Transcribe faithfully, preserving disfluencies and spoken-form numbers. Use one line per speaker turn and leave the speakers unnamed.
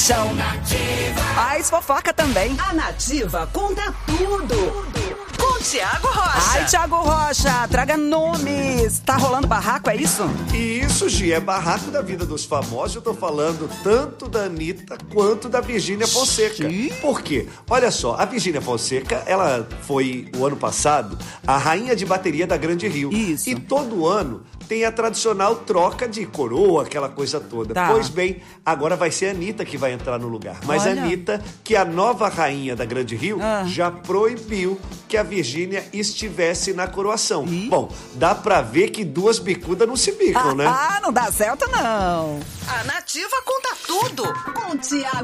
As fofoca também.
A Nativa conta tudo. Com Tiago Rocha.
Ai, Tiago Rocha, traga nomes. Tá rolando barraco, é isso?
Isso, Gi, é barraco da vida dos famosos. Eu tô falando tanto da Anitta quanto da Virgínia Fonseca.
Sim.
Por quê? Olha só, a Virgínia Fonseca, ela foi, o ano passado, a rainha de bateria da Grande Rio.
Isso.
E todo ano tem a tradicional troca de coroa, aquela coisa toda.
Tá.
Pois bem, agora vai ser a Anitta que vai entrar no lugar. Mas
Olha.
a Anitta, que é a nova rainha da Grande Rio,
Ah.
já proibiu que a Virgínia estivesse na coroação.
Ih.
Bom, dá pra ver que duas bicudas não se bicam, né?
Ah, não dá certo não.
A Nativa conta tudo. Com Tiago